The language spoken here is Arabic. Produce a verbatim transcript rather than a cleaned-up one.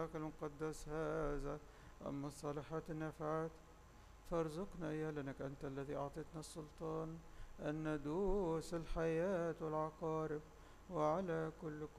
المقدس هذا. أما الصالحات النافعات فارزقنا إياه، لأنك أنت الذي أعطيتنا السلطان أن ندوس الحياة والعقارب وعلى كل